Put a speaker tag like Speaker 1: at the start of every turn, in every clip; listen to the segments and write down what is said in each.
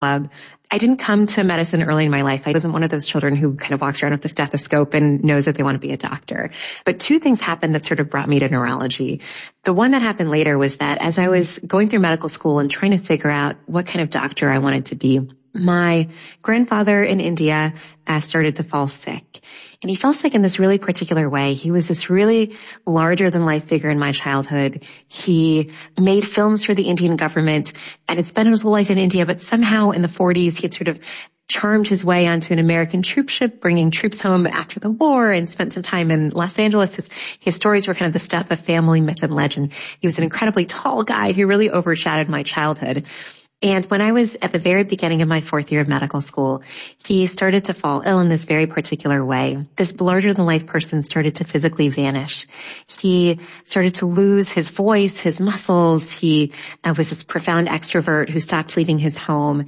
Speaker 1: club. I didn't come to medicine early in my life. I wasn't one of those children who kind of walks around with a stethoscope and knows that they want to be a doctor. But two things happened that sort of brought me to neurology. The one that happened later was that as I was going through medical school and trying to figure out what kind of doctor I wanted to be, my grandfather in India started to fall sick. And he fell sick in this really particular way. He was this really larger-than-life figure in my childhood. He made films for the Indian government and had spent his whole life in India, but somehow in the 40s he had sort of charmed his way onto an American troop ship, bringing troops home after the war, and spent some time in Los Angeles. His stories were kind of the stuff of family myth and legend. He was an incredibly tall guy who really overshadowed my childhood. And when I was at the very beginning of my fourth year of medical school, he started to fall ill in this very particular way. This larger-than-life person started to physically vanish. He started to lose his voice, his muscles. He was this profound extrovert who stopped leaving his home.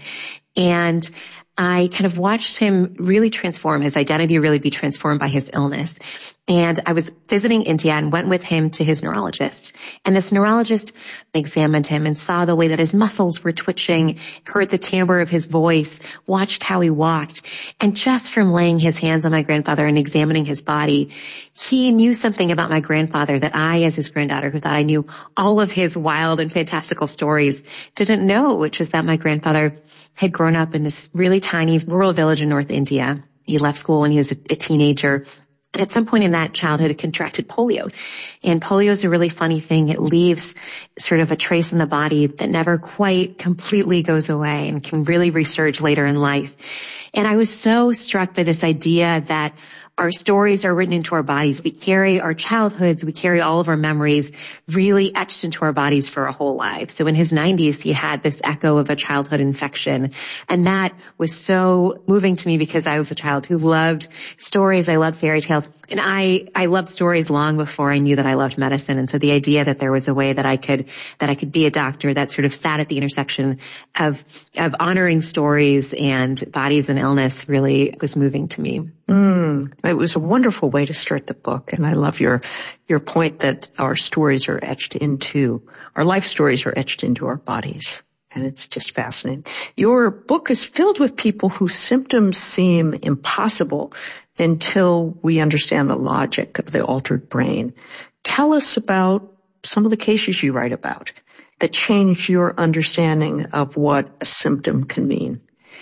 Speaker 1: And I kind of watched him really transform, his identity really be transformed by his illness. And I was visiting India and went with him to his neurologist. And this neurologist examined him and saw the way that his muscles were twitching, heard the timbre of his voice, watched how he walked. And just from laying his hands on my grandfather and examining his body, he knew something about my grandfather that I, as his granddaughter, who thought I knew all of his wild and fantastical stories, didn't know, which is that my grandfather had grown up in this really tiny rural village in North India. He left school when he was a teenager. And at some point in that childhood, he contracted polio. And polio is a really funny thing. It leaves sort of a trace in the body that never quite completely goes away and can really resurge later in life. And I was so struck by this idea that our stories are written into our bodies. We carry our childhoods, we carry all of our memories really etched into our bodies for our whole lives. So in his 90s, he had this echo of a childhood infection. And that was so moving to me because I was a child who loved stories. I loved fairy tales. And I loved stories long before I knew that I loved medicine. And so the idea that there was a way that I could be a doctor that sort of sat at the intersection of honoring stories and bodies and illness really was moving to me.
Speaker 2: It was a wonderful way to start the book. And I love your point that our life stories are etched into our bodies. And it's just fascinating. Your book is filled with people whose symptoms seem impossible until we understand the logic of the altered brain. Tell us about some of the cases you write about that change your understanding of what a symptom can mean.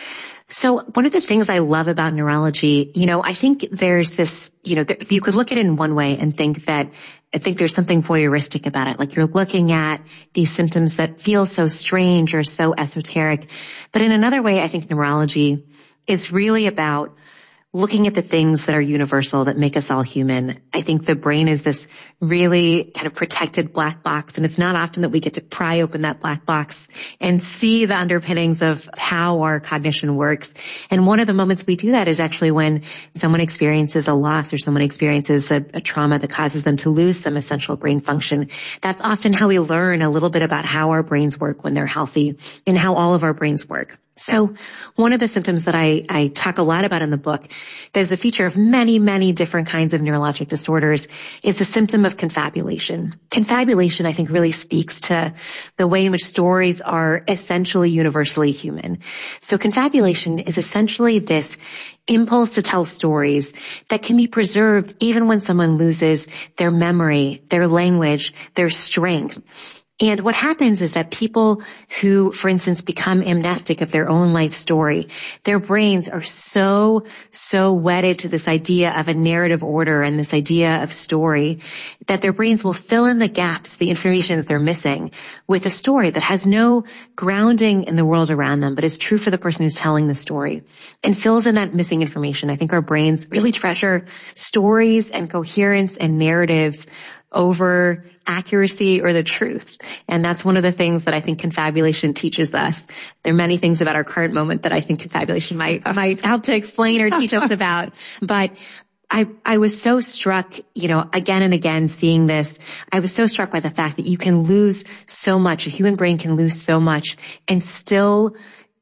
Speaker 1: So one of the things I love about neurology, I think there's this, you could look at it in one way and think there's something voyeuristic about it. Like you're looking at these symptoms that feel so strange or so esoteric. But in another way, I think neurology is really about looking at the things that are universal, that make us all human. I think the brain is this really kind of protected black box, and it's not often that we get to pry open that black box and see the underpinnings of how our cognition works. And one of the moments we do that is actually when someone experiences a loss or someone experiences a trauma that causes them to lose some essential brain function. That's often how we learn a little bit about how our brains work when they're healthy and how all of our brains work. So one of the symptoms that I talk a lot about in the book, there's a feature of many, many different kinds of neurologic disorders, is the symptom of confabulation. Confabulation, I think, really speaks to the way in which stories are essentially universally human. So confabulation is essentially this impulse to tell stories that can be preserved even when someone loses their memory, their language, their strength. And what happens is that people who, for instance, become amnestic of their own life story, their brains are so wedded to this idea of a narrative order and this idea of story that their brains will fill in the gaps, the information that they're missing, with a story that has no grounding in the world around them, but is true for the person who's telling the story and fills in that missing information. I think our brains really treasure stories and coherence and narratives over accuracy or the truth. And that's one of the things that I think confabulation teaches us. There are many things about our current moment that I think confabulation might help to explain or teach us about. But I was so struck, again and again seeing this. I was so struck by the fact that you can lose so much, a human brain can lose so much and still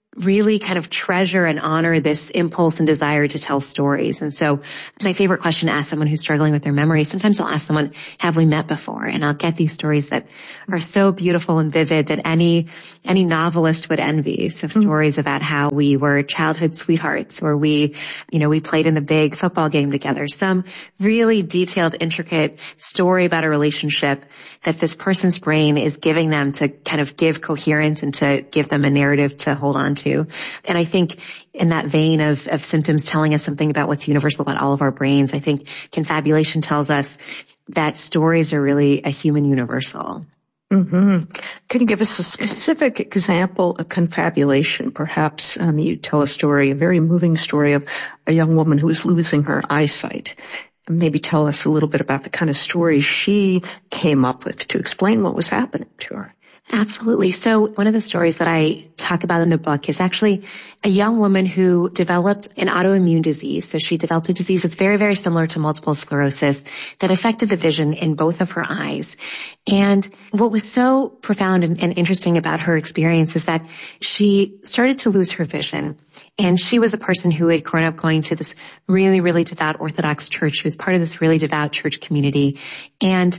Speaker 1: really kind of treasure and honor this impulse and desire to tell stories. And so my favorite question to ask someone who's struggling with their memory, sometimes I'll ask someone, have we met before? And I'll get these stories that are so beautiful and vivid that any novelist would envy. So stories about how we were childhood sweethearts, or we played in the big football game together. Some really detailed, intricate story about a relationship that this person's brain is giving them to kind of give coherence and to give them a narrative to hold on to. And I think in that vein of symptoms telling us something about what's universal about all of our brains, I think confabulation tells us that stories are really a human universal.
Speaker 2: Mm-hmm. Can you give us a specific example of confabulation? Perhaps you tell a story, a very moving story of a young woman who is losing her eyesight. Maybe tell us a little bit about the kind of story she came up with to explain what was happening to her.
Speaker 1: Absolutely. So one of the stories that I talk about in the book is actually a young woman who developed an autoimmune disease. So she developed a disease that's very, very similar to multiple sclerosis that affected the vision in both of her eyes. And what was so profound and interesting about her experience is that she started to lose her vision. And she was a person who had grown up going to this really, really devout Orthodox church. She was part of this really devout church community. And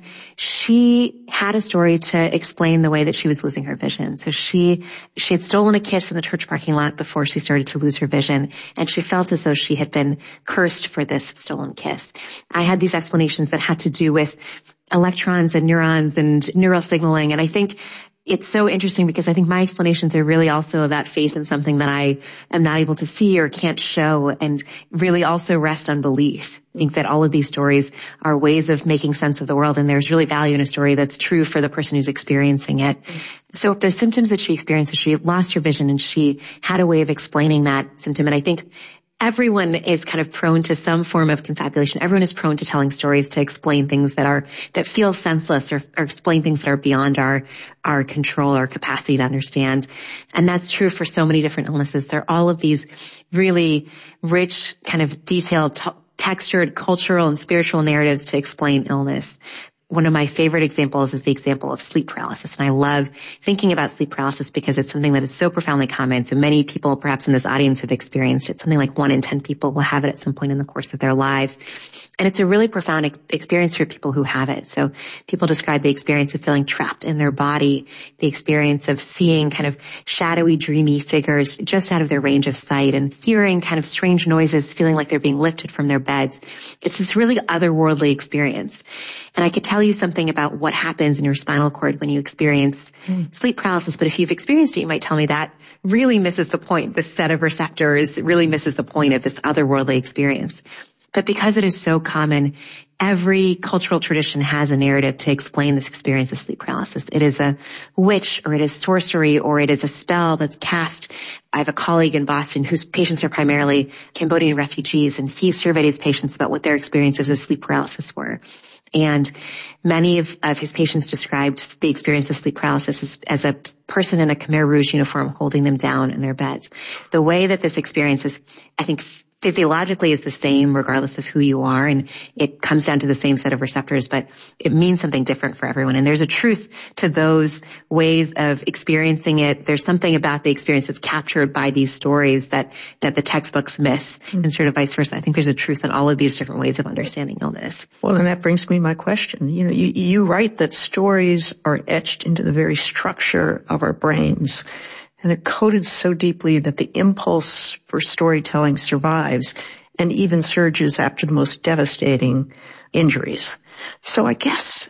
Speaker 1: she had a story to explain the way that she was losing her vision. So she had stolen a kiss in the church parking lot before she started to lose her vision. And she felt as though she had been cursed for this stolen kiss. I had these explanations that had to do with electrons and neurons and neural signaling. And I think it's so interesting because I think my explanations are really also about faith in something that I am not able to see or can't show, and really also rest on belief. I think that all of these stories are ways of making sense of the world, and there's really value in a story that's true for the person who's experiencing it. So the symptoms that she experienced, she lost her vision, and she had a way of explaining that symptom. And I think everyone is kind of prone to some form of confabulation. Everyone is prone to telling stories to explain things that feel senseless, or explain things that are beyond our control, our capacity to understand. And that's true for so many different illnesses. There are all of these really rich, kind of detailed, textured cultural and spiritual narratives to explain illness. One of my favorite examples is the example of sleep paralysis. And I love thinking about sleep paralysis because it's something that is so profoundly common. So many people perhaps in this audience have experienced it. Something like 1 in 10 people will have it at some point in the course of their lives. And it's a really profound experience for people who have it. So people describe the experience of feeling trapped in their body, the experience of seeing kind of shadowy, dreamy figures just out of their range of sight, and hearing kind of strange noises, feeling like they're being lifted from their beds. It's this really otherworldly experience. And I could tell you something about what happens in your spinal cord when you experience sleep paralysis, but if you've experienced it, you might tell me that really misses the point. This set of receptors really misses the point of this otherworldly experience. But because it is so common, every cultural tradition has a narrative to explain this experience of sleep paralysis. It is a witch, or it is sorcery, or it is a spell that's cast. I have a colleague in Boston whose patients are primarily Cambodian refugees, and he surveyed his patients about what their experiences of sleep paralysis were. And many of his patients described the experience of sleep paralysis as a person in a Khmer Rouge uniform holding them down in their beds. The way that this experience is, I think, physiologically is the same regardless of who you are, and it comes down to the same set of receptors, but it means something different for everyone. And there's a truth to those ways of experiencing it. There's something about the experience that's captured by these stories that the textbooks miss, and sort of vice versa. I think there's a truth in all of these different ways of understanding illness.
Speaker 2: Well, then that brings me my question. You write that stories are etched into the very structure of our brains, and they're coded so deeply that the impulse for storytelling survives and even surges after the most devastating injuries. So I guess,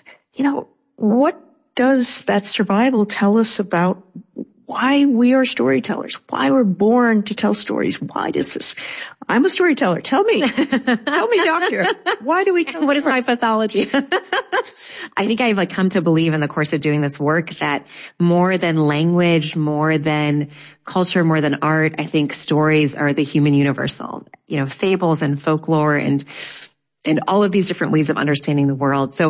Speaker 2: what does that survival tell us about why we are storytellers, why we're born to tell stories? Why does this? I'm a storyteller. Tell me, doctor, why do we tell stories?
Speaker 1: What is my pathology? I think I've come to believe in the course of doing this work that more than language, more than culture, more than art, I think stories are the human universal. Fables and folklore and all of these different ways of understanding the world. So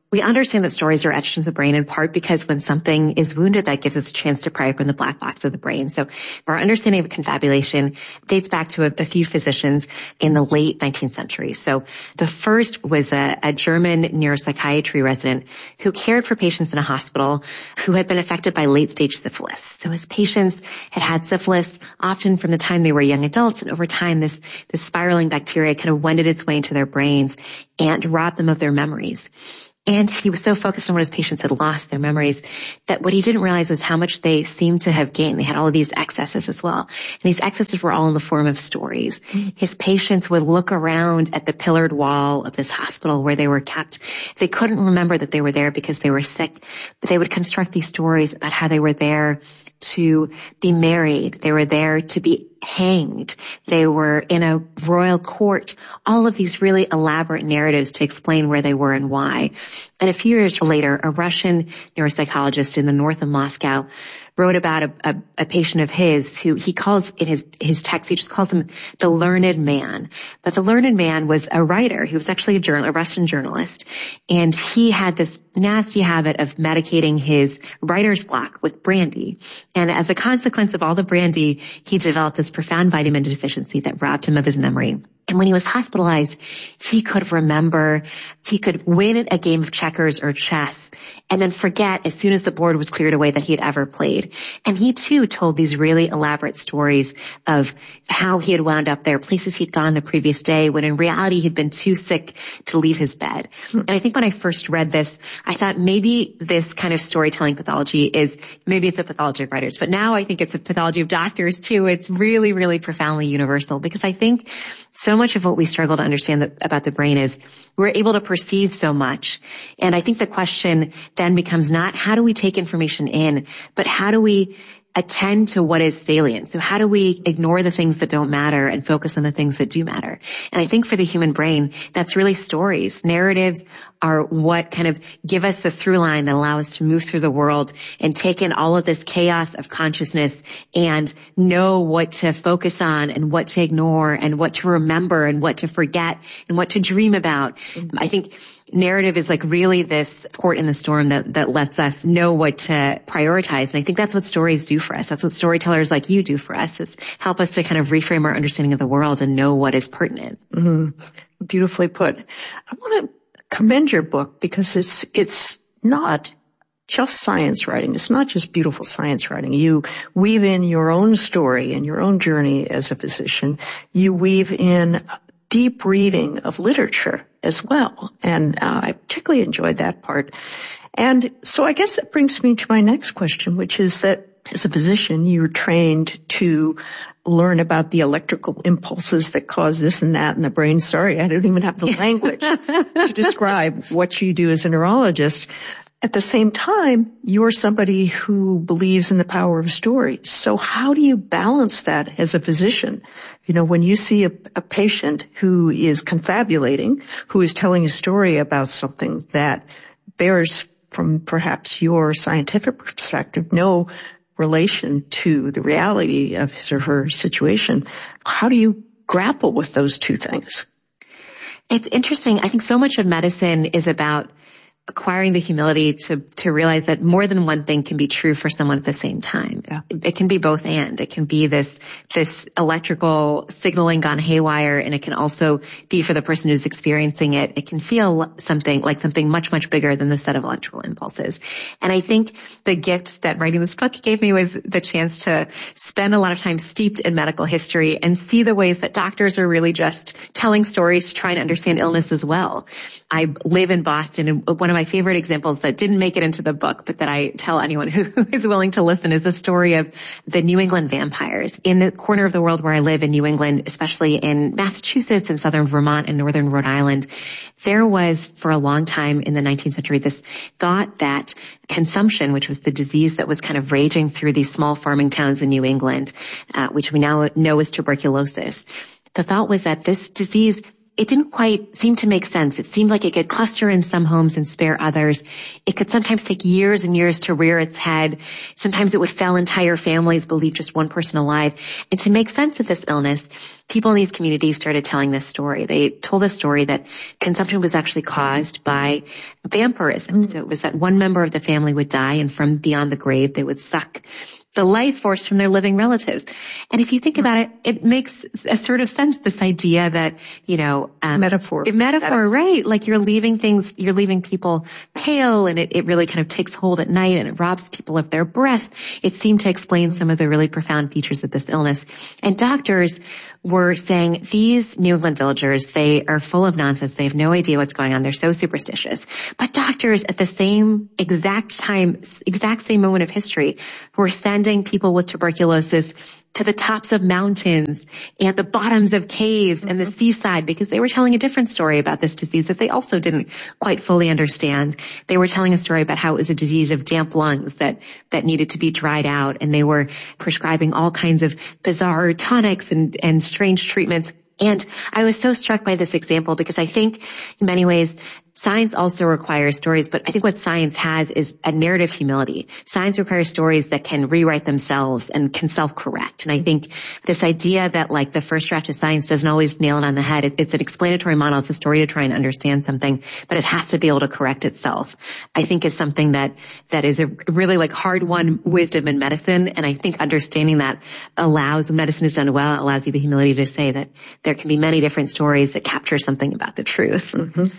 Speaker 1: We understand that stories are etched into the brain in part because when something is wounded, that gives us a chance to pry open the black box of the brain. So our understanding of confabulation dates back to a few physicians in the late 19th century. So the first was a German neuropsychiatry resident who cared for patients in a hospital who had been affected by late-stage syphilis. So his patients had syphilis often from the time they were young adults, and over time this spiraling bacteria kind of wended its way into their brains and robbed them of their memories. And he was so focused on what his patients had lost, their memories, that what he didn't realize was how much they seemed to have gained. They had all of these excesses as well. And these excesses were all in the form of stories. His patients would look around at the pillared wall of this hospital where they were kept. They couldn't remember that they were there because they were sick, but they would construct these stories about how they were there to be married. They were there to be hanged. They were in a royal court. All of these really elaborate narratives to explain where they were and why. And a few years later, a Russian neuropsychologist in the north of Moscow wrote about a patient of his who he calls in his text, he just calls him the learned man. But the learned man was a writer. He was actually a Russian journalist. And he had this nasty habit of medicating his writer's block with brandy. And as a consequence of all the brandy, he developed this profound vitamin deficiency that robbed him of his memory. And when he was hospitalized, he could remember, he could win a game of checkers or chess and then forget as soon as the board was cleared away that he had ever played. And he too told these really elaborate stories of how he had wound up there, places he'd gone the previous day when in reality he'd been too sick to leave his bed. And I think when I first read this, I thought maybe this kind of storytelling pathology maybe it's a pathology of writers, but now I think it's a pathology of doctors too. It's really, really profoundly universal because I think so much of what we struggle to understand about the brain is we're able to perceive so much. And I think the question then becomes not how do we take information in, but how do we attend to what is salient? So how do we ignore the things that don't matter and focus on the things that do matter? And I think for the human brain, that's really stories. Narratives are what kind of give us the through line that allow us to move through the world and take in all of this chaos of consciousness and know what to focus on and what to ignore and what to remember and what to forget and what to dream about. I think narrative is like really this port in the storm that lets us know what to prioritize. And I think that's what stories do for us. That's what storytellers like you do for us, is help us to kind of reframe our understanding of the world and know what is pertinent.
Speaker 2: Mm-hmm. Beautifully put. I want to commend your book because it's not just science writing. It's not just beautiful science writing. You weave in your own story and your own journey as a physician. You weave in deep reading of literature as well. And I particularly enjoyed that part. And so I guess that brings me to my next question, which is that as a physician, you're trained to learn about the electrical impulses that cause this and that in the brain. Sorry, I don't even have the language to describe what you do as a neurologist. At the same time, you're somebody who believes in the power of stories. So how do you balance that as a physician? You know, when you see a patient who is confabulating, who is telling a story about something that bears, from perhaps your scientific perspective, no relation to the reality of his or her situation, how do you grapple with those two things?
Speaker 1: It's interesting. I think so much of medicine is about acquiring the humility to realize that more than one thing can be true for someone at the same time.
Speaker 2: Yeah.
Speaker 1: It can be both and. It can be this electrical signaling gone haywire, and it can also be for the person who's experiencing it. It can feel something much, much bigger than the set of electrical impulses. And I think the gift that writing this book gave me was the chance to spend a lot of time steeped in medical history and see the ways that doctors are really just telling stories to try and understand illness as well. I live in Boston, and one of my favorite examples that didn't make it into the book, but that I tell anyone who is willing to listen, is the story of the New England vampires. In the corner of the world where I live in New England, especially in Massachusetts and southern Vermont and northern Rhode Island, there was for a long time in the 19th century this thought that consumption, which was the disease that was kind of raging through these small farming towns in New England, which we now know is tuberculosis, the thought was that this disease it didn't quite seem to make sense. It seemed like it could cluster in some homes and spare others. It could sometimes take years and years to rear its head. Sometimes it would fell entire families, believe just one person alive. And to make sense of this illness, people in these communities started telling this story. They told a story that consumption was actually caused by vampirism. So it was that one member of the family would die, and from beyond the grave, they would suck the life force from their living relatives. And if you think about it, it makes a sort of sense, this idea that,
Speaker 2: metaphor,
Speaker 1: right? Like you're leaving people pale, and it really kind of takes hold at night, and it robs people of their breath. It seemed to explain some of the really profound features of this illness. And doctors were saying, these New England villagers, they are full of nonsense. They have no idea what's going on. They're so superstitious. But doctors at the same exact same moment of history were sending people with tuberculosis to the tops of mountains and the bottoms of caves and the seaside, because they were telling a different story about this disease that they also didn't quite fully understand. They were telling a story about how it was a disease of damp lungs that needed to be dried out, and they were prescribing all kinds of bizarre tonics and strange treatments. And I was so struck by this example because I think in many ways science also requires stories, but I think what science has is a narrative humility. Science requires stories that can rewrite themselves and can self-correct. And I think this idea that like the first draft of science doesn't always nail it on the head. It's an explanatory model. It's a story to try and understand something, but it has to be able to correct itself. I think is something that is a really like hard-won wisdom in medicine. And I think understanding that allows, when medicine is done well, it allows you the humility to say that there can be many different stories that capture something about the truth.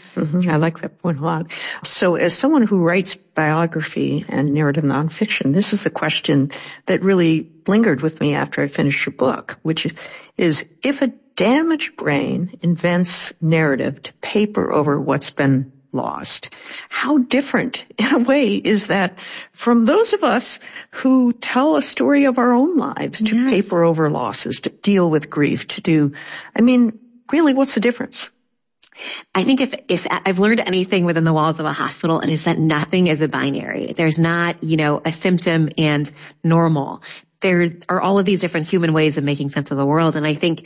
Speaker 2: I like that point a lot. So as someone who writes biography and narrative nonfiction, this is the question that really lingered with me after I finished your book, which is, if a damaged brain invents narrative to paper over what's been lost, how different, in a way, is that from those of us who tell a story of our own lives to paper over losses, to deal with grief, really, what's the difference?
Speaker 1: I think if I've learned anything within the walls of a hospital, it is that nothing is a binary. There's not, a symptom and normal. There are all of these different human ways of making sense of the world. And I think,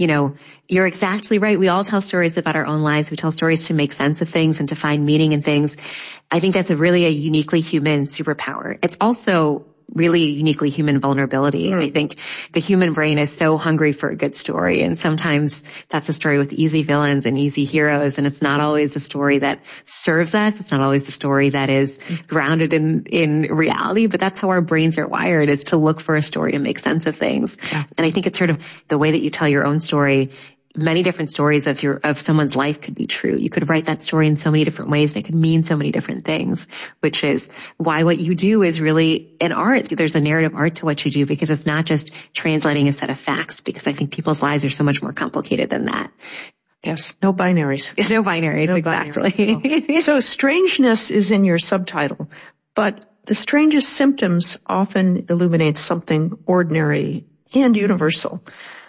Speaker 1: you're exactly right. We all tell stories about our own lives. We tell stories to make sense of things and to find meaning in things. I think that's a uniquely human superpower. It's also really uniquely human vulnerability. I think the human brain is so hungry for a good story, and sometimes that's a story with easy villains and easy heroes, and it's not always a story that serves us. It's not always a story that is grounded in reality, but that's how our brains are wired, is to look for a story to make sense of things. Yeah. And I think it's sort of the way that you tell your own story. Many different stories of someone's life could be true. You could write that story in so many different ways. It could mean so many different things, which is why what you do is really an art. There's a narrative art to what you do, because it's not just translating a set of facts, because I think people's lives are so much more complicated than that.
Speaker 2: Yes, no binaries.
Speaker 1: No binaries, exactly.
Speaker 2: Binaries. So strangeness is in your subtitle, but the strangest symptoms often illuminate something ordinary and universal.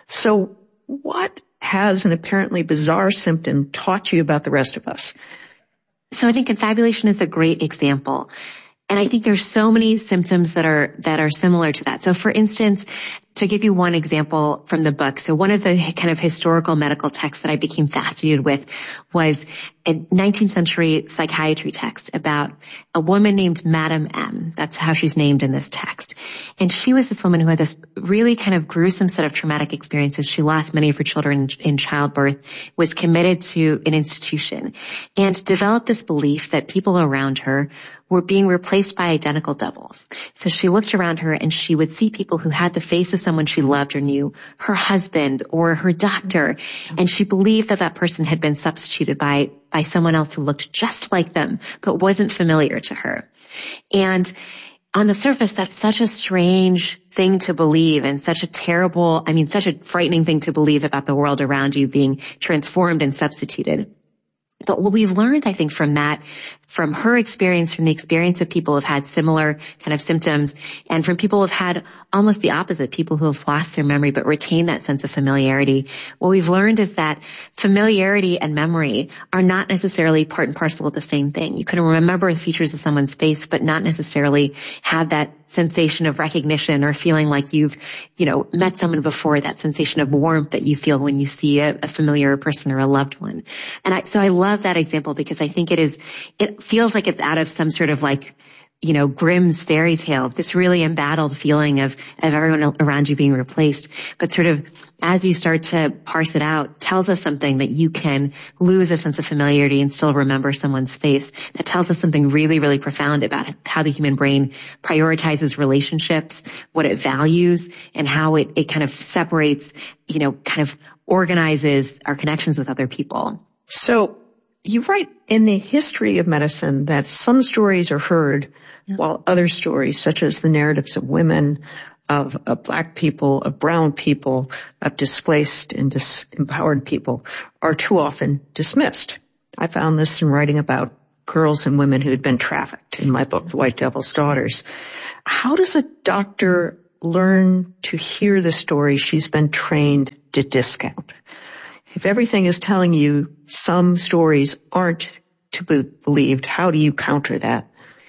Speaker 2: So what has an apparently bizarre symptom taught you about the rest of us?
Speaker 1: So I think confabulation is a great example. And I think there's so many symptoms that are similar to that. So for instance, to give you one example from the book, so one of the kind of historical medical texts that I became fascinated with was a 19th century psychiatry text about a woman named Madame M. That's how she's named in this text. And she was this woman who had this really kind of gruesome set of traumatic experiences. She lost many of her children in childbirth, was committed to an institution, and developed this belief that people around her were being replaced by identical doubles. So she looked around her and she would see people who had the face of someone she loved or knew, her husband or her doctor, and she believed that person had been substituted by someone else who looked just like them, but wasn't familiar to her. And on the surface, that's such a strange thing to believe, and such a frightening thing to believe about the world around you being transformed and substituted. But what we've learned, I think, from that, from her experience, from the experience of people who've had similar kind of symptoms, and from people who've had almost the opposite, people who have lost their memory but retain that sense of familiarity, what we've learned is that familiarity and memory are not necessarily part and parcel of the same thing. You can remember the features of someone's face, but not necessarily have that sensation of recognition or feeling like you've, met someone before, that sensation of warmth that you feel when you see a familiar person or a loved one. And so I love that example because I think it feels like it's out of some sort of like, Grimm's fairy tale, this really embattled feeling of everyone around you being replaced. But sort of as you start to parse it out, tells us something that you can lose a sense of familiarity and still remember someone's face. That tells us something really, really profound about how the human brain prioritizes relationships, what it values, and how it kind of separates, kind of organizes our connections with other people.
Speaker 2: So you write in the history of medicine that some stories are heard while other stories, such as the narratives of women, of Black people, of brown people, of displaced and disempowered people, are too often dismissed. I found this in writing about girls and women who had been trafficked in my book, The White Devil's Daughters. How does a doctor learn to hear the story she's been trained to discount? If everything is telling you some stories aren't to be believed, how do you counter that?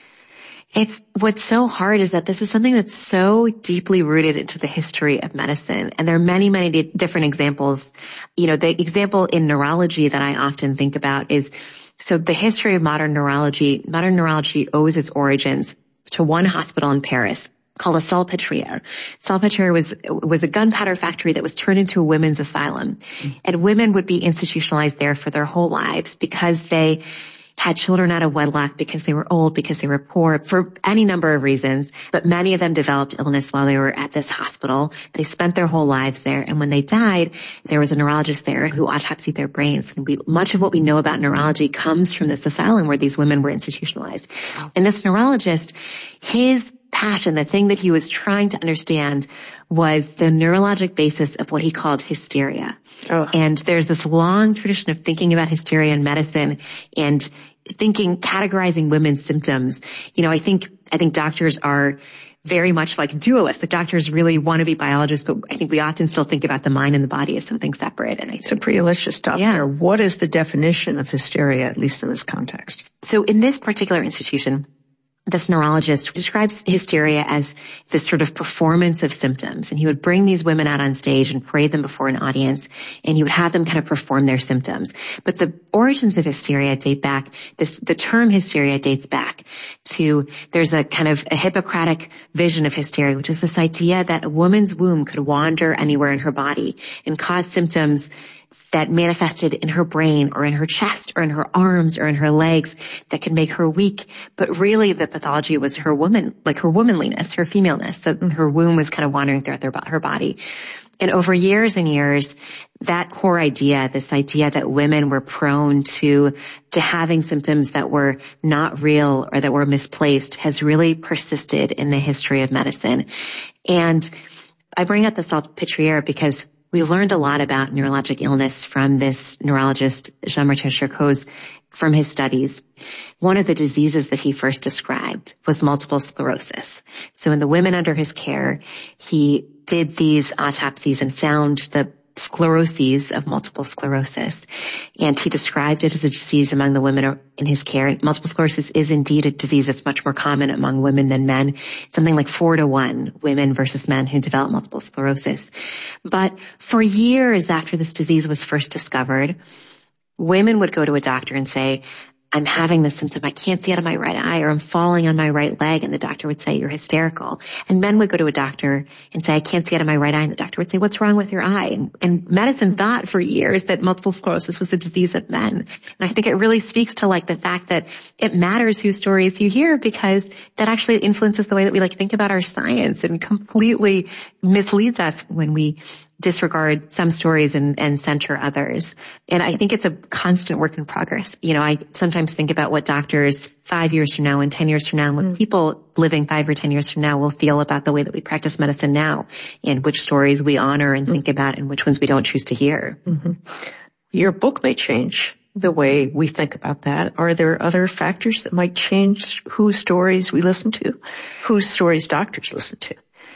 Speaker 1: What's so hard is that this is something that's so deeply rooted into the history of medicine. And there are many, many different examples. The example in neurology that I often think about is, so the history of modern neurology owes its origins to one hospital in Paris called a Salpêtrière. Salpêtrière was a gunpowder factory that was turned into a women's asylum. And women would be institutionalized there for their whole lives because they had children out of wedlock, because they were old, because they were poor, for any number of reasons. But many of them developed illness while they were at this hospital. They spent their whole lives there. And when they died, there was a neurologist there who autopsied their brains. And much of what we know about neurology comes from this asylum where these women were institutionalized. And this neurologist, his passion, the thing that he was trying to understand, was the neurologic basis of what he called hysteria. Oh. And there's this long tradition of thinking about hysteria in medicine and categorizing women's symptoms. I think doctors are very much like dualists. The doctors really want to be biologists, but I think we often still think about the mind and the body as something separate. And
Speaker 2: so Priya, let's just stop there. What is the definition of hysteria, at least in this context?
Speaker 1: So in this particular institution, this neurologist describes hysteria as this sort of performance of symptoms. And he would bring these women out on stage and parade them before an audience, and he would have them kind of perform their symptoms. But the origins of hysteria date back, the term hysteria dates back to, there's a kind of a Hippocratic vision of hysteria, which is this idea that a woman's womb could wander anywhere in her body and cause symptoms that manifested in her brain or in her chest or in her arms or in her legs that could make her weak. But really the pathology was her womanliness, her femaleness, that her womb was kind of wandering throughout her body. And over years and years, that core idea, this idea that women were prone to having symptoms that were not real or that were misplaced, has really persisted in the history of medicine. And I bring up the Salpêtrière because we learned a lot about neurologic illness from this neurologist, Jean-Martin Charcot's, from his studies. One of the diseases that he first described was multiple sclerosis. So in the women under his care, he did these autopsies and found the scleroses of multiple sclerosis. And he described it as a disease among the women in his care. Multiple sclerosis is indeed a disease that's much more common among women than men. Something like 4-to-1 women versus men who develop multiple sclerosis. But for years after this disease was first discovered, women would go to a doctor and say, I'm having this symptom. I can't see out of my right eye, or I'm falling on my right leg. And the doctor would say, you're hysterical. And men would go to a doctor and say, I can't see out of my right eye. And the doctor would say, what's wrong with your eye? And medicine thought for years that multiple sclerosis was a disease of men. And I think it really speaks to the fact that it matters whose stories you hear, because that actually influences the way that we think about our science, and completely misleads us when we disregard some stories and center others. And I think it's a constant work in progress. I sometimes think about what doctors 5 years from now and 10 years from now, and what people living 5 or 10 years from now will feel about the way that we practice medicine now, and which stories we honor and think about and which ones we don't choose to hear.
Speaker 2: Mm-hmm. Your book may change the way we think about that. Are there other factors that might change whose stories we listen to, whose stories doctors listen to?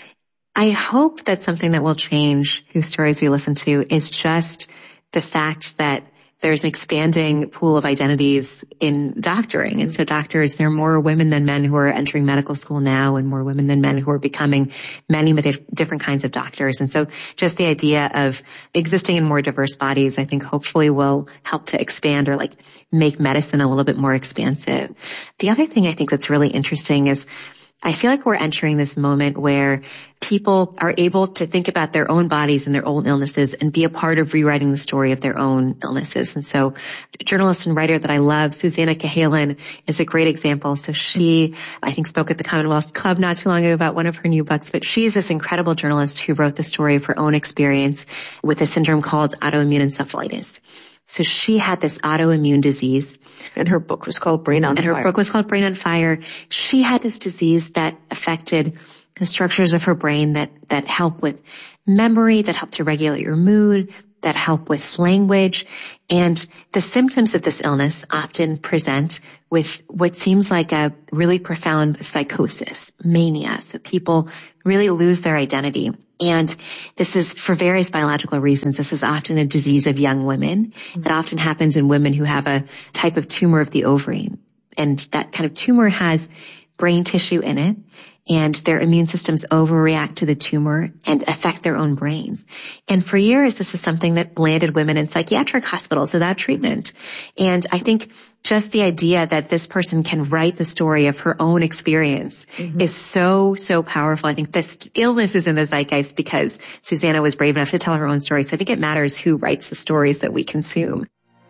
Speaker 1: I hope that something that will change whose stories we listen to is just the fact that there's an expanding pool of identities in doctoring. And so doctors, there are more women than men who are entering medical school now, and more women than men who are becoming many different kinds of doctors. And so just the idea of existing in more diverse bodies, I think hopefully will help to expand or make medicine a little bit more expansive. The other thing I think that's really interesting is I feel like we're entering this moment where people are able to think about their own bodies and their own illnesses and be a part of rewriting the story of their own illnesses. And so a journalist and writer that I love, Susanna Cahalan, is a great example. So she, I think, spoke at the Commonwealth Club not too long ago about one of her new books, but she's this incredible journalist who wrote the story of her own experience with a syndrome called autoimmune encephalitis. So she had this autoimmune disease.
Speaker 2: And her book was called Brain on Fire.
Speaker 1: And her book was called Brain on Fire. She had this disease that affected the structures of her brain that help with memory, that help to regulate your mood, that help with language. And the symptoms of this illness often present with what seems like a really profound psychosis, mania. So people really lose their identity. And this is for various biological reasons. This is often a disease of young women. It often happens in women who have a type of tumor of the ovary. And that kind of tumor has brain tissue in it, and their immune systems overreact to the tumor and affect their own brains. And for years, this is something that landed women in psychiatric hospitals without treatment. And I think just the idea that this person can write the story of her own experience is so, so powerful. I think this illness is in the zeitgeist because Susanna was brave enough to tell her own story. So I think it matters who writes the stories that we consume.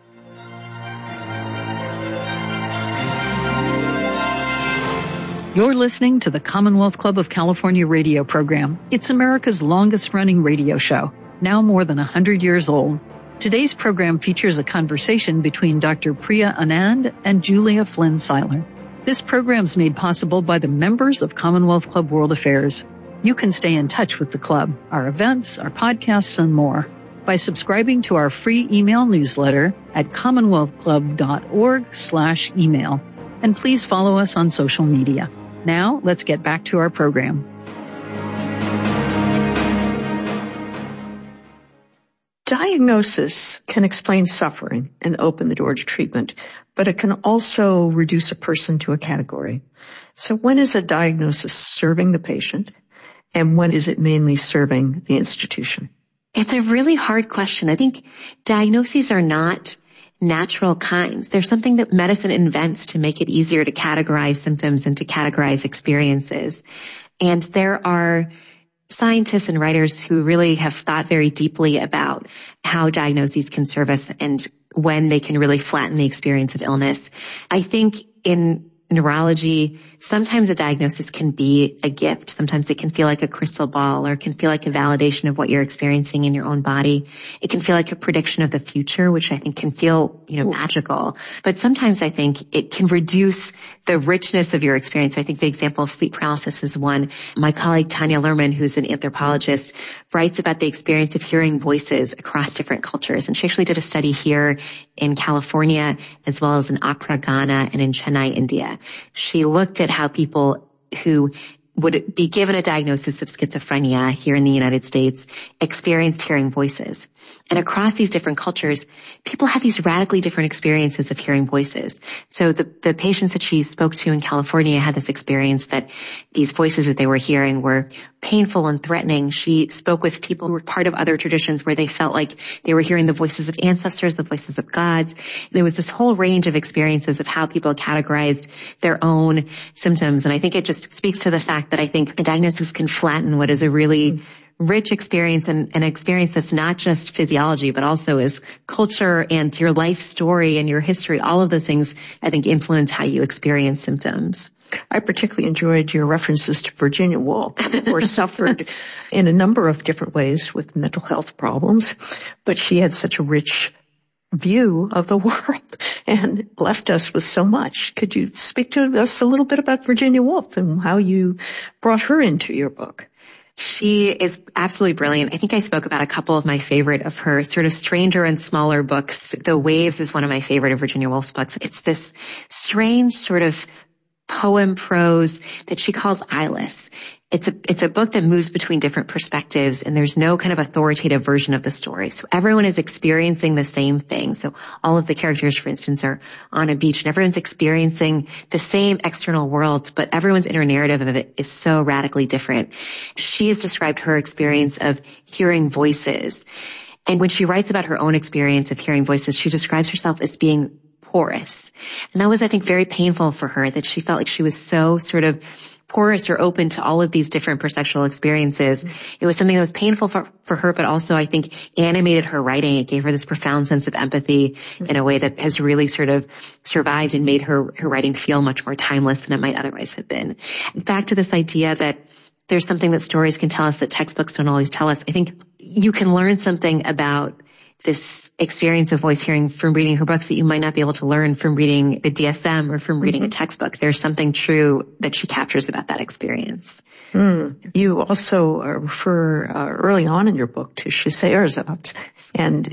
Speaker 3: You're listening to the Commonwealth Club of California radio program. It's America's longest-running radio show, now more than 100 years old. Today's program features a conversation between Dr. Priya Anand and Julia Flynn Seiler. This program is made possible by the members of Commonwealth Club World Affairs. You can stay in touch with the club, our events, our podcasts, and more by subscribing to our free email newsletter at commonwealthclub.org/email. And please follow us on social media. Now, let's get back to our program.
Speaker 2: Diagnosis can explain suffering and open the door to treatment, but it can also reduce a person to a category. So when is a diagnosis serving the patient, and when is it mainly serving the institution?
Speaker 1: It's a really hard question. I think diagnoses are not natural kinds. There's something that medicine invents to make it easier to categorize symptoms and to categorize experiences. And there are scientists and writers who really have thought very deeply about how diagnoses can serve us and when they can really flatten the experience of illness. I think in neurology, sometimes a diagnosis can be a gift. Sometimes it can feel like a crystal ball, or it can feel like a validation of what you're experiencing in your own body. It can feel like a prediction of the future, which I think can feel, magical. But sometimes I think it can reduce the richness of your experience. I think the example of sleep paralysis is one. My colleague Tanya Lerman, who's an anthropologist, writes about the experience of hearing voices across different cultures. And she actually did a study here in California, as well as in Accra, Ghana, and in Chennai, India. She looked at how people who would be given a diagnosis of schizophrenia here in the United States experienced hearing voices. And across these different cultures, people have these radically different experiences of hearing voices. So the patients that she spoke to in California had this experience that these voices that they were hearing were painful and threatening. She spoke with people who were part of other traditions where they felt like they were hearing the voices of ancestors, the voices of gods. There was this whole range of experiences of how people categorized their own symptoms. And I think it just speaks to the fact that I think a diagnosis can flatten what is a really rich experience and an experience that's not just physiology, but also is culture and your life story and your history. All of those things, I think, influence how you experience symptoms.
Speaker 2: I particularly enjoyed your references to Virginia Woolf, who suffered in a number of different ways with mental health problems, but she had such a rich view of the world and left us with so much. Could you speak to us a little bit about Virginia Woolf and how you brought her into your book?
Speaker 1: She is absolutely brilliant. I think I spoke about a couple of my favorite of her sort of stranger and smaller books. The Waves is one of my favorite of Virginia Woolf's books. It's this strange sort of poem prose that she calls eyeless. it's a book that moves between different perspectives, and there's no kind of authoritative version of the story. So everyone is experiencing the same thing. So all of the characters, for instance, are on a beach and everyone's experiencing the same external world, but everyone's inner narrative of it is so radically different. She has described her experience of hearing voices. And when she writes about her own experience of hearing voices, she describes herself as being porous. And that was, I think, very painful for her, that she felt like she was so sort of porous or open to all of these different perceptual experiences. It was something that was painful for her, but also I think animated her writing. It gave her this profound sense of empathy in a way that has really sort of survived and made her writing feel much more timeless than it might otherwise have been. Back to this idea that there's something that stories can tell us that textbooks don't always tell us. I think you can learn something about this experience of voice hearing from reading her books that you might not be able to learn from reading the DSM or from reading a textbook. There's something true that she captures about that experience.
Speaker 2: You also refer early on in your book to Scheherazade, and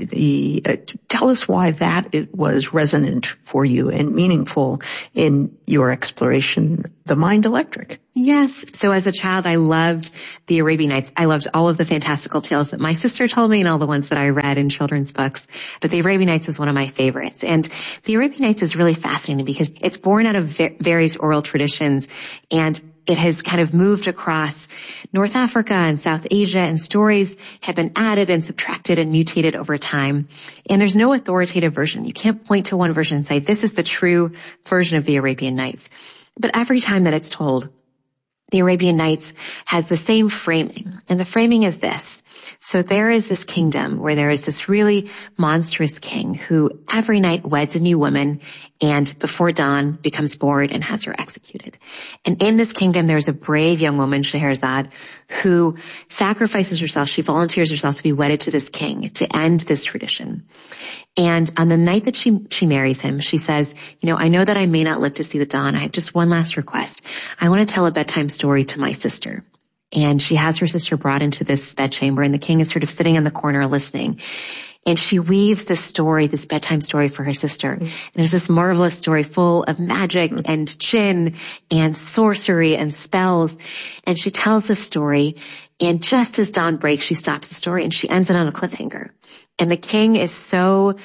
Speaker 2: tell us why that it was resonant for you and meaningful in your exploration, the mind electric.
Speaker 1: Yes. So as a child, I loved the Arabian Nights. I loved all of the fantastical tales that my sister told me and all the ones that I read in children's books. But the Arabian Nights was one of my favorites. And the Arabian Nights is really fascinating because it's born out of various oral traditions, and it has kind of moved across North Africa and South Asia, and stories have been added and subtracted and mutated over time. And there's no authoritative version. You can't point to one version and say, this is the true version of the Arabian Nights. But every time that it's told, the Arabian Nights has the same framing. And the framing is this. So there is this kingdom where there is this really monstrous king who every night weds a new woman and before dawn becomes bored and has her executed. And in this kingdom, there's a brave young woman, Scheherazade, who sacrifices herself. She volunteers herself to be wedded to this king to end this tradition. And on the night that she marries him, she says, I know that I may not live to see the dawn. I have just one last request. I want to tell a bedtime story to my sister. And she has her sister brought into this bedchamber, and the king is sort of sitting in the corner listening. And she weaves this story, this bedtime story for her sister. And it's this marvelous story full of magic and jinn and sorcery and spells. And she tells the story, and just as dawn breaks, she stops the story and she ends it on a cliffhanger. And the king is so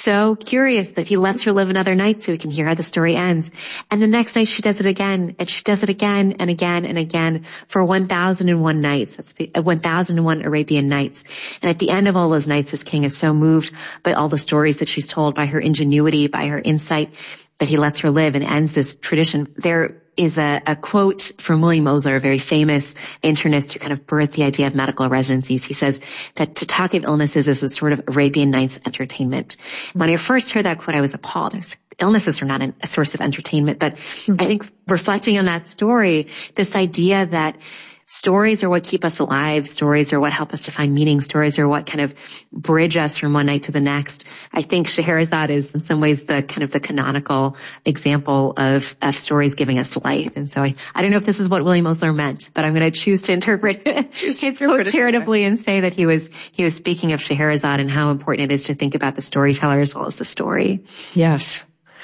Speaker 1: curious that he lets her live another night so he can hear how the story ends. And the next night she does it again, and she does it again and again and again for 1,001 nights. That's 1,001 Arabian Nights. And at the end of all those nights, this king is so moved by all the stories that she's told, by her ingenuity, by her insight, that he lets her live and ends this tradition. There is a quote from William Osler, a very famous internist who kind of birthed the idea of medical residencies. He says that to talk of illnesses is a sort of Arabian Nights entertainment. When I first heard that quote, I was appalled. Illnesses are not a source of entertainment, but I think reflecting on that story, this idea that stories are what keep us alive. Stories are what help us to find meaning. Stories are what kind of bridge us from one night to the next. I think Scheherazade is in some ways the kind of the canonical example of stories giving us life. And so I don't know if this is what William Osler meant, but I'm going to choose to interpret his quote charitably and say that he was speaking of Scheherazade and how important it is to think about the storyteller as well as the story.
Speaker 2: Yes.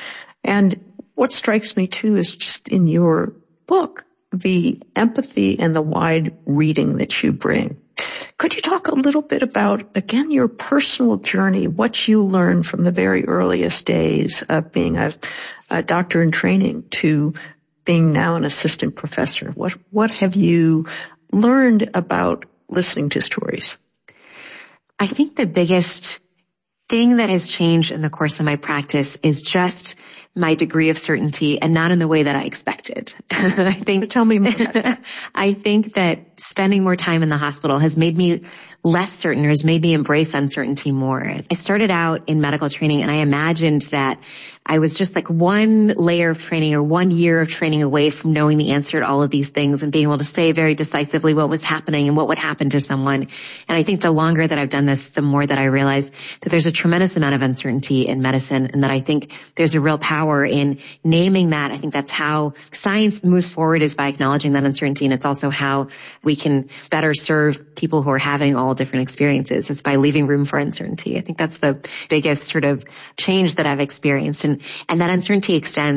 Speaker 2: And what strikes me too is just in your book, the empathy and the wide reading that you bring. Could you talk a little bit about, again, your personal journey, what you learned from the very earliest days of being a doctor in training to being now an assistant professor? What have you learned about listening to stories?
Speaker 1: I think the biggest thing that has changed in the course of my practice is just my degree of certainty, and not in the way that I expected.
Speaker 2: Tell me more.
Speaker 1: I think that spending more time in the hospital has made me less certain, or has made me embrace uncertainty more. I started out in medical training and I imagined that I was just like one layer of training or 1 year of training away from knowing the answer to all of these things and being able to say very decisively what was happening and what would happen to someone. And I think the longer that I've done this, the more that I realize that there's a tremendous amount of uncertainty in medicine, and that I think there's a real power in naming that. I think that's how science moves forward, is by acknowledging that uncertainty. And it's also how we can better serve people who are having all different experiences. It's by leaving room for uncertainty. I think that's the biggest sort of change that I've experienced. And that uncertainty extends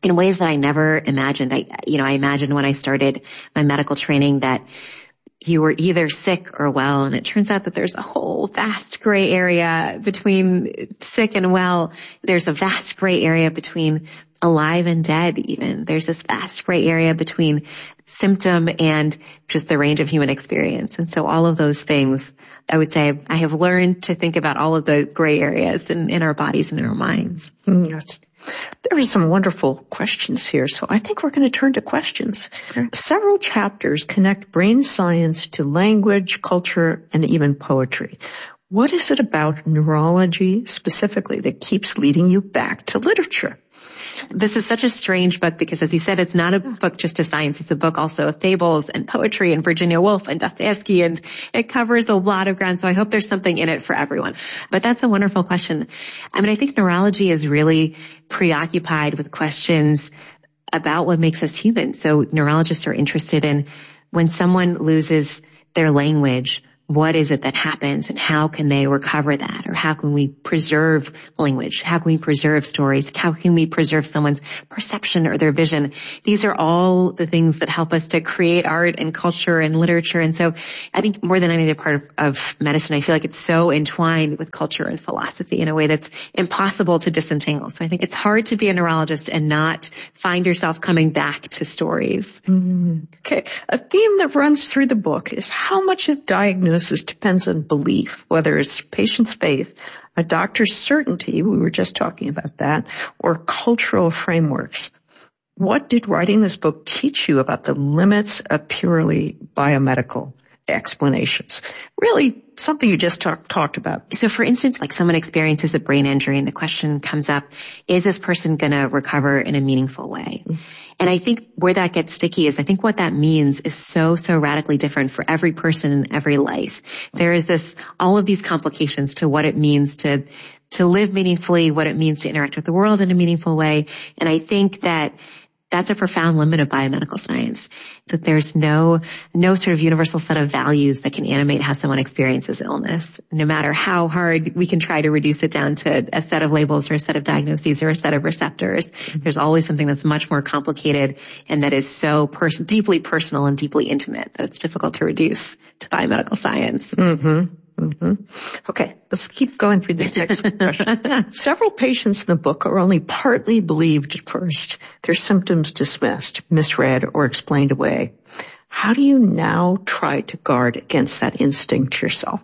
Speaker 1: in ways that I never imagined. I imagined when I started my medical training that you were either sick or well. And it turns out that there's a whole vast gray area between sick and well. There's a vast gray area between alive and dead even. There's this vast gray area between symptom and just the range of human experience. And so all of those things, I would say I have learned to think about all of the gray areas in our bodies and in our minds.
Speaker 2: Yes. There are some wonderful questions here, so I think we're going to turn to questions. Sure. Several chapters connect brain science to language, culture, and even poetry. What is it about neurology specifically that keeps leading you back to literature?
Speaker 1: This is such a strange book because, as you said, it's not a book just of science. It's a book also of fables and poetry and Virginia Woolf and Dostoevsky, and it covers a lot of ground. So I hope there's something in it for everyone. But that's a wonderful question. I mean, I think neurology is really preoccupied with questions about what makes us human. So neurologists are interested in when someone loses their language, what is it that happens and how can they recover that? Or how can we preserve language? How can we preserve stories? How can we preserve someone's perception or their vision? These are all the things that help us to create art and culture and literature. And so I think more than any other part of medicine, I feel like it's so entwined with culture and philosophy in a way that's impossible to disentangle. So I think it's hard to be a neurologist and not find yourself coming back to stories.
Speaker 2: Mm-hmm. Okay. A theme that runs through the book is how much of diagnosis depends on belief, whether it's patient's faith, a doctor's certainty, we were just talking about that, or cultural frameworks. What did writing this book teach you about the limits of purely biomedical explanations? Really something you just talked about.
Speaker 1: So for instance, like someone experiences a brain injury and the question comes up, is this person going to recover in a meaningful way? Mm-hmm. And I think where that gets sticky is I think what that means is so radically different for every person in every life. There is all of these complications to what it means to live meaningfully, what it means to interact with the world in a meaningful way. And I think that that's a profound limit of biomedical science, that there's no sort of universal set of values that can animate how someone experiences illness. No matter how hard we can try to reduce it down to a set of labels or a set of diagnoses or a set of receptors, there's always something that's much more complicated and that is so deeply personal and deeply intimate that it's difficult to reduce to biomedical science.
Speaker 2: Mm-hmm. Mm-hmm. Okay, let's keep going through the next question. Several patients in the book are only partly believed at first, their symptoms dismissed, misread, or explained away. How do you now try to guard against that instinct yourself?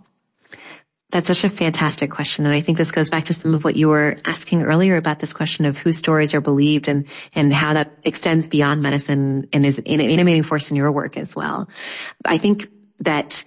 Speaker 1: That's such a fantastic question. And I think this goes back to some of what you were asking earlier about this question of whose stories are believed and how that extends beyond medicine and is an animating force in your work as well. I think that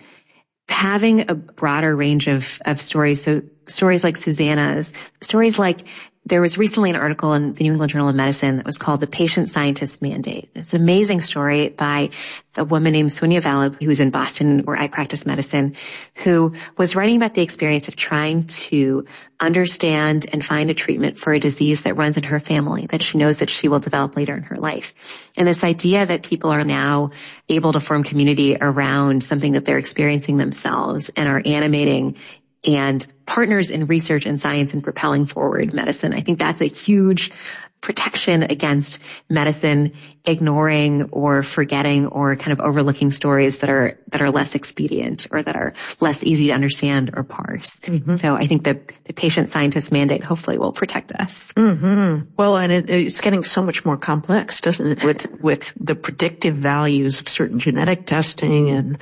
Speaker 1: having a broader range of stories, so stories like Susanna's, stories like there was recently an article in the New England Journal of Medicine that was called The Patient Scientist Mandate. It's an amazing story by a woman named Sonia Valib, who was in Boston where I practice medicine, who was writing about the experience of trying to understand and find a treatment for a disease that runs in her family that she knows that she will develop later in her life. And this idea that people are now able to form community around something that they're experiencing themselves and are animating and partners in research and science and propelling forward medicine. I think that's a huge protection against medicine ignoring or forgetting or kind of overlooking stories that are less expedient or that are less easy to understand or parse. Mm-hmm. So I think that the patient scientist mandate hopefully will protect us.
Speaker 2: Mm-hmm. Well, and it's getting so much more complex, doesn't it, with the predictive values of certain genetic testing and,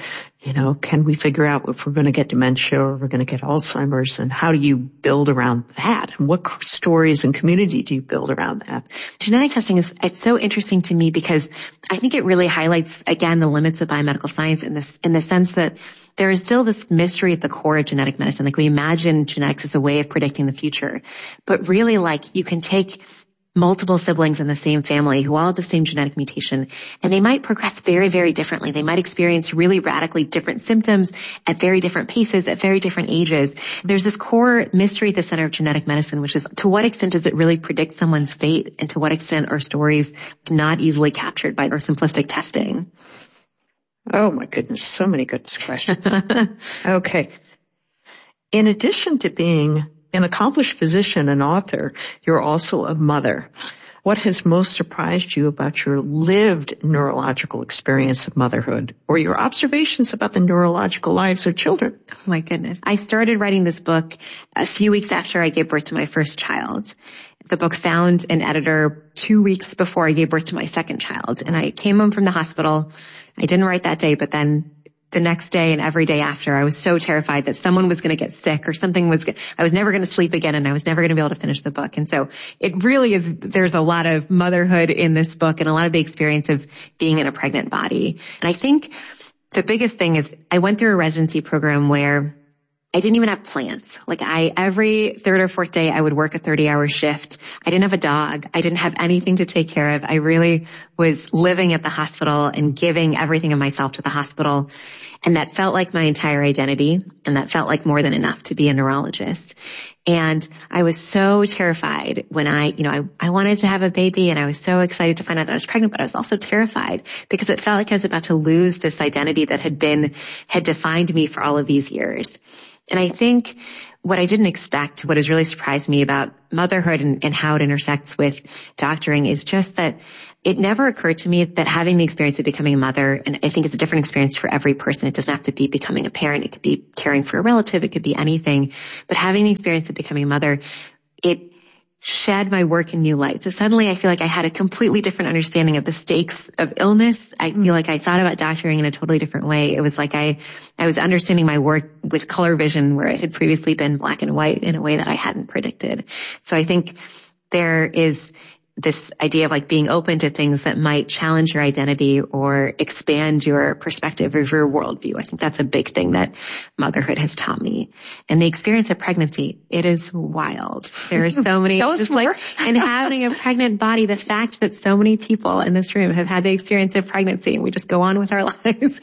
Speaker 2: can we figure out if we're going to get dementia or we're going to get Alzheimer's, and how do you build around that? And what stories and community do you build around that?
Speaker 1: Genetic testing it's so interesting to me because I think it really highlights, again, the limits of biomedical science in the sense that there is still this mystery at the core of genetic medicine. Like we imagine genetics as a way of predicting the future, but really you can take multiple siblings in the same family who all have the same genetic mutation, and they might progress very, very differently. They might experience really radically different symptoms at very different paces, at very different ages. There's this core mystery at the center of genetic medicine, which is to what extent does it really predict someone's fate, and to what extent are stories not easily captured by our simplistic testing?
Speaker 2: Oh my goodness, so many good questions. Okay. In addition to being an accomplished physician and author, you're also a mother. what has most surprised you about your lived neurological experience of motherhood or your observations about the neurological lives of children?
Speaker 1: Oh my goodness. I started writing this book a few weeks after I gave birth to my first child. The book found an editor 2 weeks before I gave birth to my second child. And I came home from the hospital. I didn't write that day, but then the next day and every day after, I was so terrified that someone was going to get sick or I was never going to sleep again and I was never going to be able to finish the book. And so it really is, there's a lot of motherhood in this book and a lot of the experience of being in a pregnant body. And I think the biggest thing is I went through a residency program where I didn't even have plans. Like every third or fourth day I would work a 30-hour shift. I didn't have a dog. I didn't have anything to take care of. I really was living at the hospital and giving everything of myself to the hospital. And that felt like my entire identity. And that felt like more than enough to be a neurologist. And I was so terrified when I wanted to have a baby and I was so excited to find out that I was pregnant, but I was also terrified because it felt like I was about to lose this identity that had defined me for all of these years. And I think what I didn't expect, what has really surprised me about motherhood and how it intersects with doctoring is just that it never occurred to me that having the experience of becoming a mother, and I think it's a different experience for every person. It doesn't have to be becoming a parent. It could be caring for a relative. It could be anything. But having the experience of becoming a mother, it shed my work in new light. So suddenly I feel like I had a completely different understanding of the stakes of illness. I feel like I thought about doctoring in a totally different way. It was like I was understanding my work with color vision where it had previously been black and white in a way that I hadn't predicted. So I think there is this idea of like being open to things that might challenge your identity or expand your perspective or your worldview. I think that's a big thing that motherhood has taught me. And the experience of pregnancy, it is wild. There are so many, just like, and having a pregnant body, the fact that so many people in this room have had the experience of pregnancy and we just go on with our lives.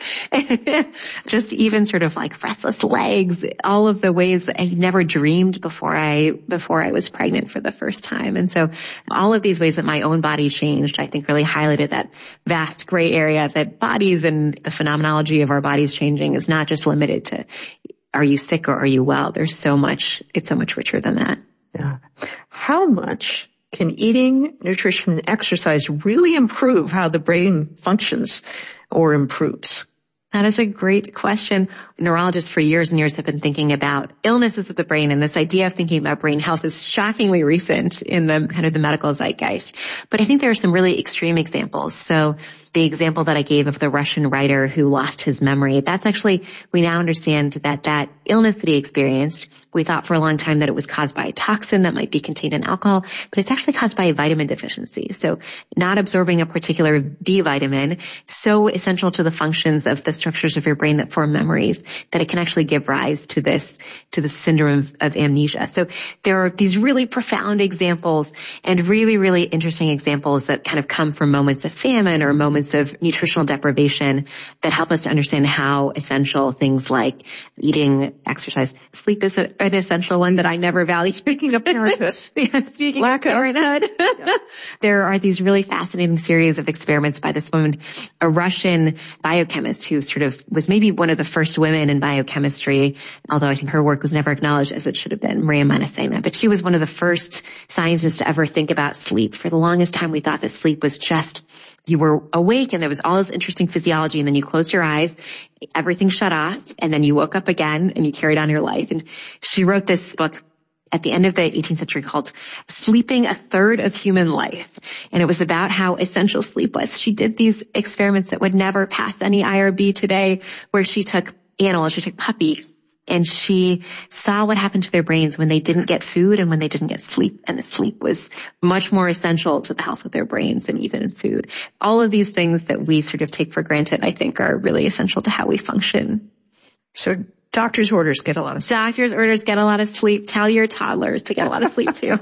Speaker 1: Just even sort of like restless legs, all of the ways that I never dreamed before I was pregnant for the first time. And so all of these ways that my own body changed, I think really highlighted that vast gray area that bodies and the phenomenology of our bodies changing is not just limited to are you sick or are you well? It's so much richer than that.
Speaker 2: Yeah. How much can eating, nutrition, and exercise really improve how the brain functions or improves?
Speaker 1: That is a great question. Neurologists for years and years have been thinking about illnesses of the brain, and this idea of thinking about brain health is shockingly recent in the kind of the medical zeitgeist. But I think there are some really extreme examples. So the example that I gave of the Russian writer who lost his memory, that's actually, we now understand that illness that he experienced, we thought for a long time that it was caused by a toxin that might be contained in alcohol, but it's actually caused by a vitamin deficiency. So not absorbing a particular B vitamin, so essential to the functions of the structures of your brain that form memories, that it can actually give rise to the syndrome of amnesia. So there are these really profound examples and really, really interesting examples that kind of come from moments of famine or moments of nutritional deprivation that help us to understand how essential things like eating, exercise, sleep is an essential one that I never valued. Speaking of parenthood. Speaking of parenthood. There are these really fascinating series of experiments by this woman, a Russian biochemist who sort of was maybe one of the first women in biochemistry, although I think her work was never acknowledged as it should have been, Maria Manasena. But she was one of the first scientists to ever think about sleep. For the longest time, we thought that sleep was just you were awake and there was all this interesting physiology and then you closed your eyes, everything shut off, and then you woke up again and you carried on your life. And she wrote this book at the end of the 18th century called Sleeping a Third of Human Life. And it was about how essential sleep was. She did these experiments that would never pass any IRB today, where she took puppies, and she saw what happened to their brains when they didn't get food and when they didn't get sleep. And the sleep was much more essential to the health of their brains than even food. All of these things that we sort of take for granted, I think, are really essential to how we function.
Speaker 2: So doctor's orders get a lot of sleep.
Speaker 1: Doctor's orders get a lot of sleep. Tell your toddlers to get a lot of sleep too.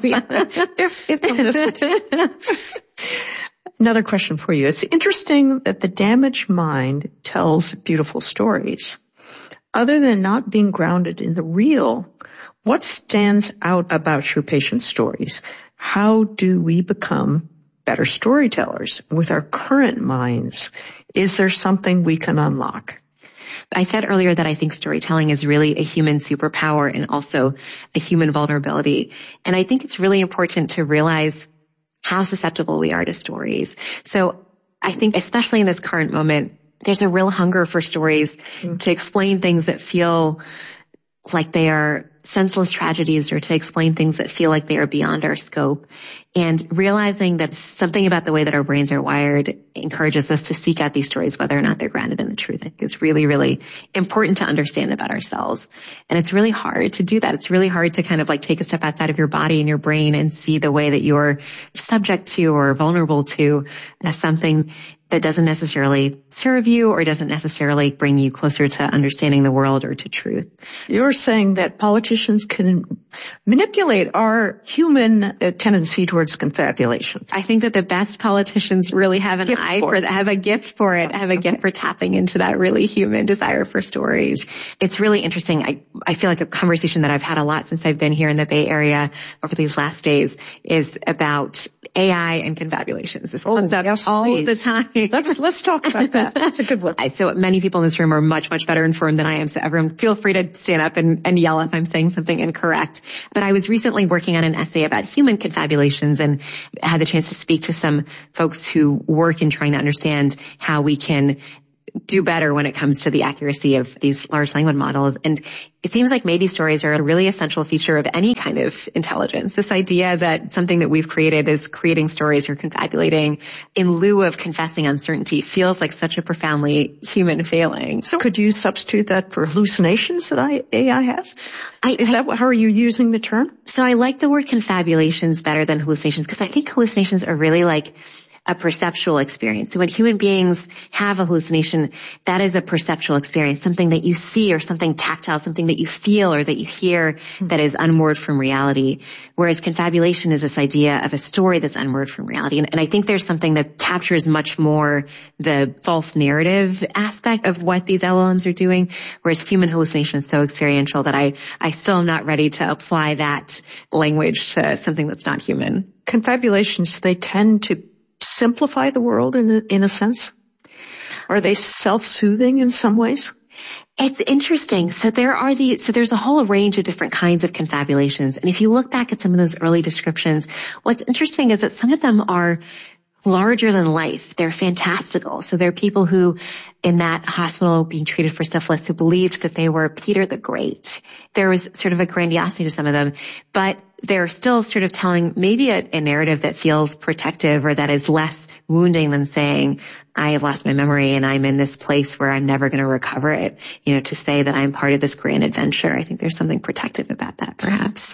Speaker 2: Another question for you. It's interesting that the damaged mind tells beautiful stories. Other than not being grounded in the real, what stands out about your patients' stories? How do we become better storytellers with our current minds? Is there something we can unlock?
Speaker 1: I said earlier that I think storytelling is really a human superpower and also a human vulnerability. And I think it's really important to realize how susceptible we are to stories. So I think especially in this current moment, there's a real hunger for stories to explain things that feel like they are senseless tragedies, or to explain things that feel like they are beyond our scope. And realizing that something about the way that our brains are wired encourages us to seek out these stories, whether or not they're grounded in the truth. I think is really, really important to understand about ourselves. And it's really hard to do that. It's really hard to kind of like take a step outside of your body and your brain and see the way that you're subject to or vulnerable to as something that doesn't necessarily serve you or doesn't necessarily bring you closer to understanding the world or to truth.
Speaker 2: You're saying that politicians can manipulate our human tendency towards confabulation.
Speaker 1: I think that the best politicians really have an eye for that, have a gift for it, have a gift for tapping into that really human desire for stories. It's really interesting. I feel like a conversation that I've had a lot since I've been here in the Bay Area over these last days is about AI and confabulations. This comes up all the time.
Speaker 2: Let's talk about that. That's a good one.
Speaker 1: So many people in this room are much, much better informed than I am. So everyone feel free to stand up and yell if I'm saying something incorrect. But I was recently working on an essay about human confabulations and had the chance to speak to some folks who work in trying to understand how we can do better when it comes to the accuracy of these large language models. And it seems like maybe stories are a really essential feature of any kind of intelligence. This idea that something that we've created is creating stories or confabulating in lieu of confessing uncertainty feels like such a profoundly human failing.
Speaker 2: So could you substitute that for hallucinations that AI has? How are you using the term?
Speaker 1: So I like the word confabulations better than hallucinations because I think hallucinations are really like a perceptual experience. So when human beings have a hallucination, that is a perceptual experience, something that you see or something tactile, something that you feel or that you hear that is unmoored from reality. Whereas confabulation is this idea of a story that's unmoored from reality. And I think there's something that captures much more the false narrative aspect of what these LLMs are doing, whereas human hallucination is so experiential that I still am not ready to apply that language to something that's not human.
Speaker 2: Confabulations, they tend to simplify the world in a sense? Are they self-soothing in some ways?
Speaker 1: It's interesting. So there's a whole range of different kinds of confabulations. And if you look back at some of those early descriptions, what's interesting is that some of them are larger than life. They're fantastical. So there are people who in that hospital being treated for syphilis who believed that they were Peter the Great. There was sort of a grandiosity to some of them, but they're still sort of telling maybe a narrative that feels protective or that is less wounding than saying, I have lost my memory and I'm in this place where I'm never going to recover it. You know, to say that I'm part of this grand adventure. I think there's something protective about that, perhaps.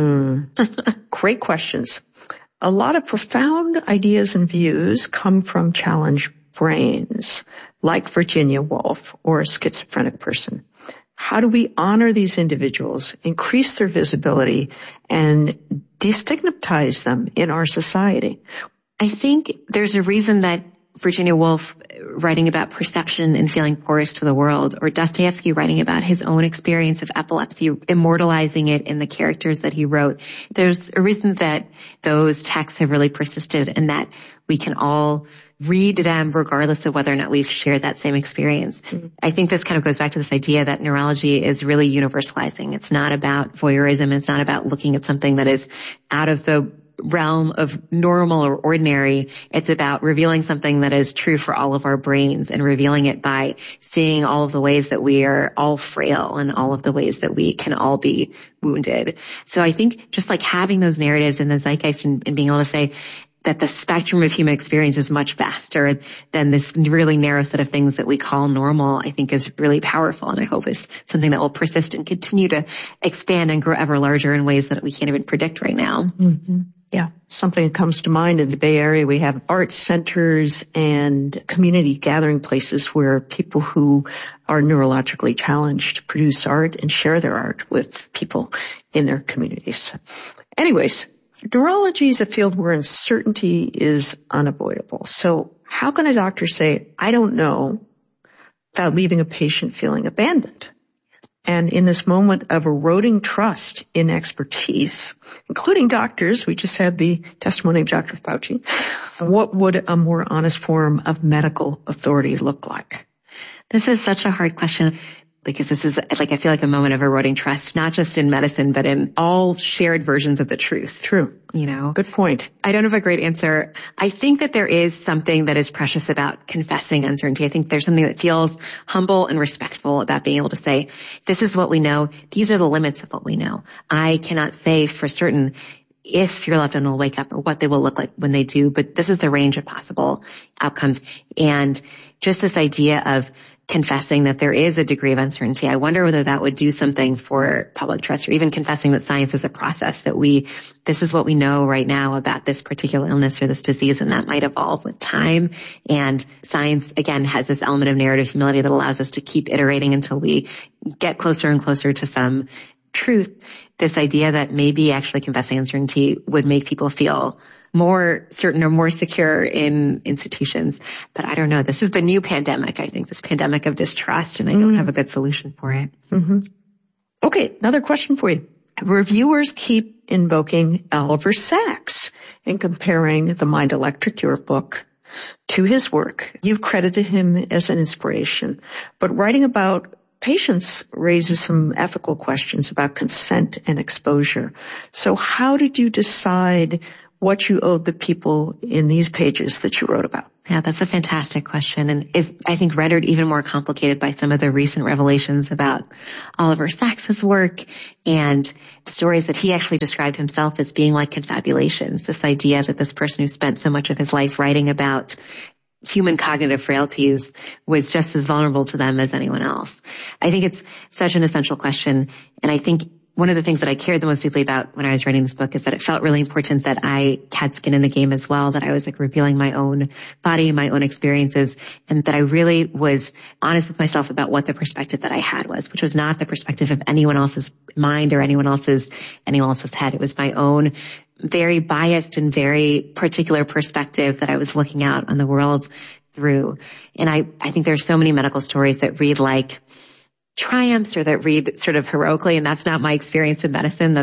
Speaker 2: Great questions. A lot of profound ideas and views come from challenged brains, like Virginia Woolf or a schizophrenic person. How do we honor these individuals, increase their visibility, and destigmatize them in our society?
Speaker 1: I think there's a reason that Virginia Woolf writing about perception and feeling porous to the world, or Dostoevsky writing about his own experience of epilepsy, immortalizing it in the characters that he wrote. There's a reason that those texts have really persisted and that we can all read them regardless of whether or not we've shared that same experience. I think this kind of goes back to this idea that neurology is really universalizing. It's not about voyeurism. It's not about looking at something that is out of the realm of normal or ordinary. It's about revealing something that is true for all of our brains and revealing it by seeing all of the ways that we are all frail and all of the ways that we can all be wounded. So I think just like having those narratives in the zeitgeist and being able to say that the spectrum of human experience is much vaster than this really narrow set of things that we call normal, I think is really powerful. And I hope is something that will persist and continue to expand and grow ever larger in ways that we can't even predict right now.
Speaker 2: Mm-hmm. Yeah. Something that comes to mind in the Bay Area, we have art centers and community gathering places where people who are neurologically challenged produce art and share their art with people in their communities. Anyways, neurology is a field where uncertainty is unavoidable. So how can a doctor say, I don't know, without leaving a patient feeling abandoned? And in this moment of eroding trust in expertise, including doctors, we just had the testimony of Dr. Fauci, what would a more honest form of medical authority look like?
Speaker 1: This is such a hard question. because this is like, I feel like a moment of eroding trust, not just in medicine, but in all shared versions of the truth.
Speaker 2: True.
Speaker 1: You know?
Speaker 2: Good point.
Speaker 1: I don't have a great answer. I think that there is something that is precious about confessing uncertainty. I think there's something that feels humble and respectful about being able to say, this is what we know. These are the limits of what we know. I cannot say for certain if your loved one will wake up or what they will look like when they do, but this is the range of possible outcomes. And just this idea of confessing that there is a degree of uncertainty, I wonder whether that would do something for public trust, or even confessing that science is a process, that this is what we know right now about this particular illness or this disease, and that might evolve with time. And science, again, has this element of narrative humility that allows us to keep iterating until we get closer and closer to some truth. This idea that maybe actually confessing uncertainty would make people feel more certain or more secure in institutions. But I don't know. This is the new pandemic, I think, this pandemic of distrust, and I don't have a good solution for it.
Speaker 2: Mm-hmm. Okay, another question for you. Reviewers keep invoking Oliver Sacks and comparing The Mind Electric, your book, to his work. You've credited him as an inspiration, but writing about patients raises some ethical questions about consent and exposure. So how did you decide what you owed the people in these pages that you wrote about?
Speaker 1: Yeah, that's a fantastic question, and is, I think, rendered even more complicated by some of the recent revelations about Oliver Sacks's work and stories that he actually described himself as being like confabulations. This idea that this person who spent so much of his life writing about human cognitive frailties was just as vulnerable to them as anyone else. I think it's such an essential question, and I think one of the things that I cared the most deeply about when I was writing this book is that it felt really important that I had skin in the game as well, that I was like revealing my own body, my own experiences, and that I really was honest with myself about what the perspective that I had was, which was not the perspective of anyone else's mind or anyone else's head. It was my own very biased and very particular perspective that I was looking out on the world through. And I think there's so many medical stories that read like triumphs or that read sort of heroically, and that's not my experience in medicine.